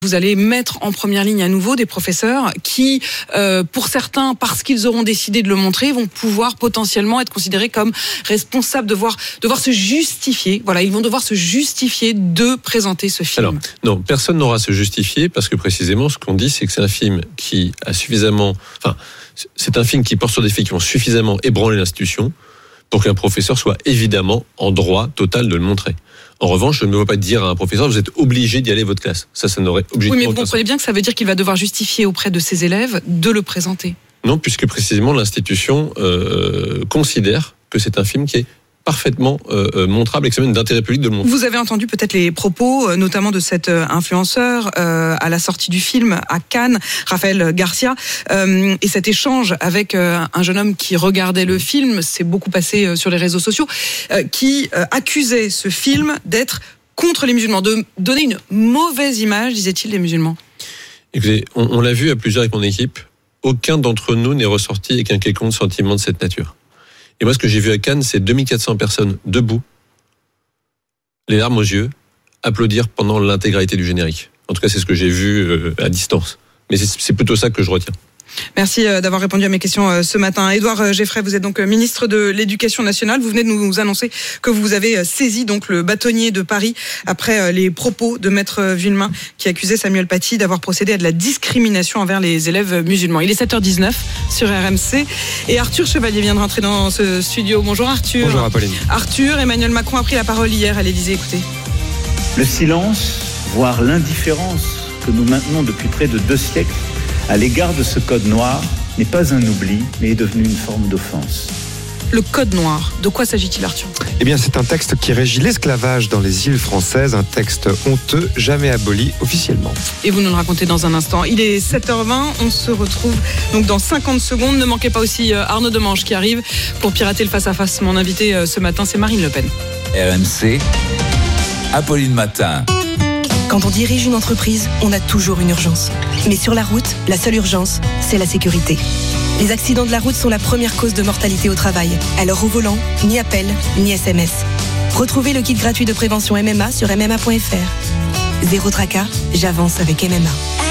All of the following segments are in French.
Vous allez mettre en première ligne à nouveau des professeurs qui, pour certains, parce qu'ils auront décidé de le montrer, vont pouvoir potentiellement être considérés comme responsables, devoir se justifier. Voilà, ils vont devoir se justifier de présenter ce film. Alors, non, personne n'aura à se justifier parce que précisément, ce qu'on dit, c'est que c'est un film qui a suffisamment... Enfin, c'est un film qui porte sur des faits qui ont suffisamment ébranlé l'institution pour qu'un professeur soit évidemment en droit total de le montrer. En revanche, je ne me vois pas dire à un professeur, vous êtes obligé d'y aller à votre classe. Ça n'aurait objectivement... Oui, mais vous comprenez bien que ça veut dire qu'il va devoir justifier auprès de ses élèves de le présenter. Non, puisque précisément l'institution considère que c'est un film qui est parfaitement montrable et que c'est même d'intérêt public de le montrer. Vous avez entendu peut-être les propos, notamment de cet influenceur à la sortie du film à Cannes, Raphaël Garcia, et cet échange avec un jeune homme qui regardait le film, c'est beaucoup passé sur les réseaux sociaux, qui accusait ce film d'être contre les musulmans, de donner une mauvaise image, disait-il, des musulmans. Écoutez, on l'a vu à plusieurs avec mon équipe, aucun d'entre nous n'est ressorti avec un quelconque sentiment de cette nature. Et moi, ce que j'ai vu à Cannes, c'est 2400 personnes debout, les larmes aux yeux, applaudir pendant l'intégralité du générique. En tout cas, c'est ce que j'ai vu à distance. Mais c'est plutôt ça que je retiens. Merci d'avoir répondu à mes questions ce matin. Édouard Geffray, vous êtes donc ministre de l'Éducation nationale. Vous venez de nous annoncer que vous avez saisi donc le bâtonnier de Paris après les propos de Maître Vuillemin qui accusait Samuel Paty d'avoir procédé à de la discrimination envers les élèves musulmans. Il est 7h19 sur RMC et Arthur Chevalier vient de rentrer dans ce studio. Bonjour Arthur. Bonjour Apolline. Arthur, Emmanuel Macron a pris la parole hier à l'Élysée. Écoutez. Le silence, voire l'indifférence que nous maintenons depuis près de 2 siècles à l'égard de ce code noir n'est pas un oubli, mais est devenu une forme d'offense. Le code noir, de quoi s'agit-il, Arthur ? Eh bien, c'est un texte qui régit l'esclavage dans les îles françaises, un texte honteux, jamais aboli officiellement. Et vous nous le racontez dans un instant. Il est 7h20, on se retrouve donc dans 50 secondes. Ne manquez pas aussi Arnaud Demange qui arrive pour pirater le face-à-face. Mon invité ce matin, c'est Marine Le Pen. RMC, Apolline Matin. Quand on dirige une entreprise, on a toujours une urgence. Mais sur la route, la seule urgence, c'est la sécurité. Les accidents de la route sont la première cause de mortalité au travail. Alors au volant, ni appel, ni SMS. Retrouvez le kit gratuit de prévention MMA sur MMA.fr. Zéro tracas, j'avance avec MMA.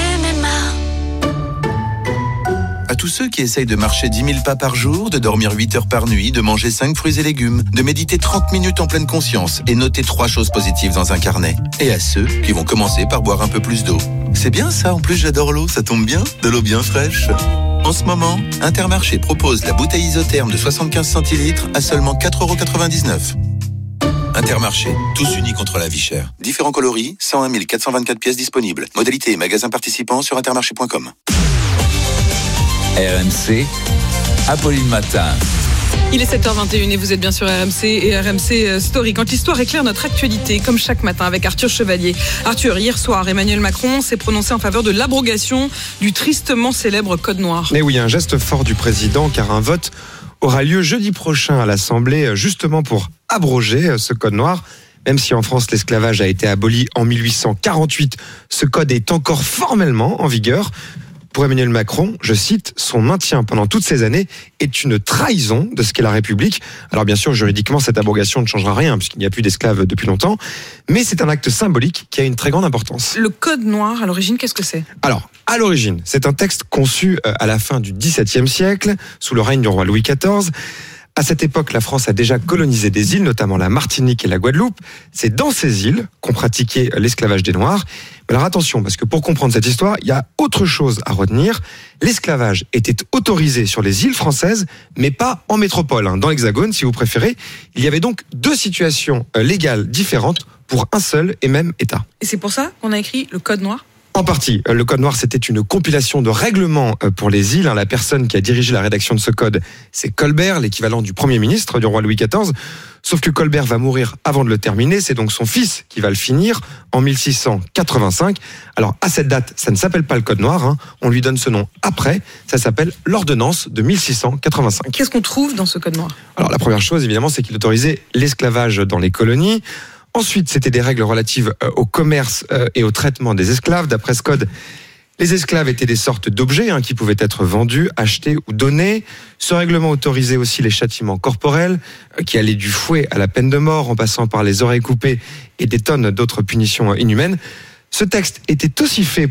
À tous ceux qui essayent de marcher 10 000 pas par jour, de dormir 8 heures par nuit, de manger 5 fruits et légumes, de méditer 30 minutes en pleine conscience et noter 3 choses positives dans un carnet. Et à ceux qui vont commencer par boire un peu plus d'eau. C'est bien ça, en plus j'adore l'eau, ça tombe bien, de l'eau bien fraîche. En ce moment, Intermarché propose la bouteille isotherme de 75 centilitres à seulement 4,99 €. Intermarché, tous unis contre la vie chère. Différents coloris, 101 424 pièces disponibles. Modalité et magasins participants sur intermarché.com. RMC, Apolline Matin. Il est 7h21 et vous êtes bien sur RMC et RMC Story. Quand l'histoire éclaire notre actualité, comme chaque matin avec Arthur Chevalier. Arthur, hier soir, Emmanuel Macron s'est prononcé en faveur de l'abrogation du tristement célèbre Code noir. Mais oui, un geste fort du président, car un vote aura lieu jeudi prochain à l'Assemblée, justement pour abroger ce Code noir. Même si en France l'esclavage a été aboli en 1848, ce code est encore formellement en vigueur. Pour Emmanuel Macron, je cite, son maintien pendant toutes ces années est une trahison de ce qu'est la République. Alors bien sûr, juridiquement, cette abrogation ne changera rien puisqu'il n'y a plus d'esclaves depuis longtemps, mais c'est un acte symbolique qui a une très grande importance. Le Code noir, à l'origine, qu'est-ce que c'est ? Alors, à l'origine, c'est un texte conçu à la fin du XVIIe siècle, sous le règne du roi Louis XIV. À cette époque, la France a déjà colonisé des îles, notamment la Martinique et la Guadeloupe. C'est dans ces îles qu'on pratiquait l'esclavage des Noirs. Mais alors attention, parce que pour comprendre cette histoire, il y a autre chose à retenir. L'esclavage était autorisé sur les îles françaises, mais pas en métropole. Dans l'Hexagone, si vous préférez. Il y avait donc 2 situations légales différentes pour un seul et même État. Et c'est pour ça qu'on a écrit le Code noir ? En partie. Le Code noir, c'était une compilation de règlements pour les îles. La personne qui a dirigé la rédaction de ce code, c'est Colbert, l'équivalent du Premier ministre du roi Louis XIV. Sauf que Colbert va mourir avant de le terminer. C'est donc son fils qui va le finir en 1685. Alors, à cette date, ça ne s'appelle pas le Code noir. On lui donne ce nom après. Ça s'appelle l'ordonnance de 1685. Qu'est-ce qu'on trouve dans ce Code noir ? Alors, la première chose, évidemment, c'est qu'il autorisait l'esclavage dans les colonies. Ensuite, c'était des règles relatives au commerce et au traitement des esclaves. D'après ce code, les esclaves étaient des sortes d'objets qui pouvaient être vendus, achetés ou donnés. Ce règlement autorisait aussi les châtiments corporels, qui allaient du fouet à la peine de mort, en passant par les oreilles coupées et des tonnes d'autres punitions inhumaines. Ce texte était aussi fait